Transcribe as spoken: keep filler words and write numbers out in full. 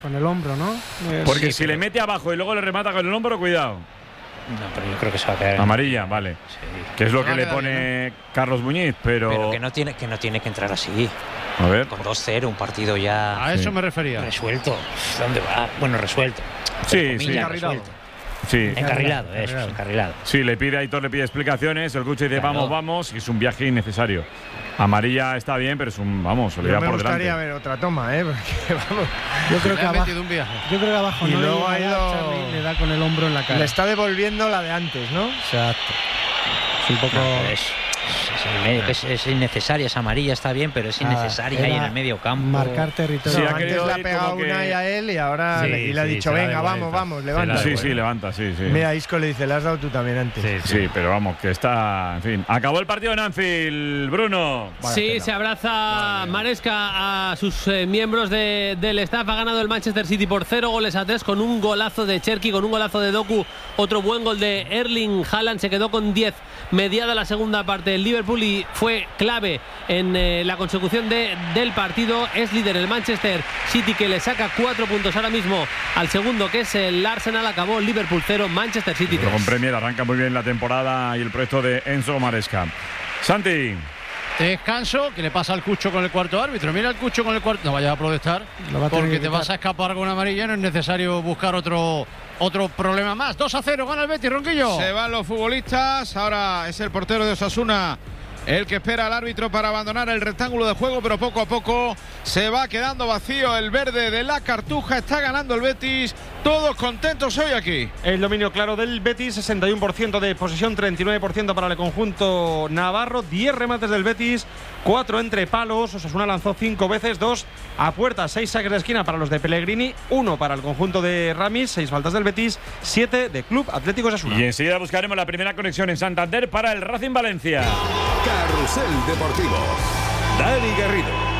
Con el hombro, ¿no? Porque Sí, si pero... le mete abajo y luego le remata con el hombro, cuidado. No, pero yo creo que se va a quedar. Amarilla, vale. Sí. Que es lo Se que va a le quedar pone bien, Carlos Muñiz, pero. Pero que no tiene que no tiene que entrar así. A ver. Con dos cero, un partido ya A eso Sí. me refería. resuelto. ¿Dónde va? Bueno, resuelto. Sí, Entre comillas, sí. resuelto. Sí. Encarrilado, eso, es, encarrilado. Sí, le pide a Aitor, le pide explicaciones. El coach dice, Claro. vamos, vamos. Y es un viaje innecesario. Amarilla está bien, pero es un. Vamos, se le Yo da me por gustaría delante. ver otra toma, ¿eh? Porque, vamos, Yo creo Le que ha abajo, metido un viaje. yo creo que abajo Y no luego le ha llega ido- a Charlie, le da con el hombro en la cara. le está devolviendo la de antes, ¿no? Exacto. Es un poco. No, pero es, es, el medio, que es, es innecesaria, esa amarilla está bien, pero es Ah, innecesaria ahí en era el medio campo. marcar territorio. Sí, No, ha antes querido le ha ir pegado como que- una y a él y ahora Sí, le, y le ha sí, dicho, se la venga, devuelta. vamos, vamos, Se levanta. la Sí, devuelta. sí, levanta, sí, sí. Mira, Isco le dice, le has dado tú también antes. Sí, Sí, pero vamos, que está. En fin. Acabó el partido en Anfield, Bruno. Sí, se abraza Maresca a sus eh, miembros de, del staff. Ha ganado el Manchester City por cero goles a tres con un golazo de Cherki, con un golazo de Doku, otro buen gol de Erling Haaland. Se quedó con diez mediada la segunda parte del Liverpool y fue clave en eh, la consecución de, del partido. Es líder el Manchester City, que le saca cuatro puntos ahora mismo al segundo, que es el Arsenal. Acabó Liverpool cero, Manchester City Pero con tres. Premier arranca muy bien la temporada y el proyecto de Enzo Maresca. Santi. Descanso, que le pasa al Cucho con el cuarto árbitro. Mira el Cucho con el cuarto. No vayas a protestar, Lo va a tener porque que te quitar. vas a escapar con una amarilla. No es necesario buscar otro, otro problema más. dos a cero, gana el Betis, Ronquillo. Se van los futbolistas. Ahora es el portero de Osasuna el que espera al árbitro para abandonar el rectángulo de juego, pero poco a poco se va quedando vacío el verde de la Cartuja. Está ganando el Betis. Todos contentos hoy aquí. El dominio claro del Betis, sesenta y uno por ciento de posesión, treinta y nueve por ciento para el conjunto navarro, diez remates del Betis, cuatro entre palos. Osasuna lanzó cinco veces, dos a puerta, seis saques de esquina para los de Pellegrini, uno para el conjunto de Ramis, seis faltas del Betis, siete de Club Atlético Osasuna. Y enseguida buscaremos la primera conexión en Santander para el Racing Valencia. Carrusel Deportivo. Dani Garrido.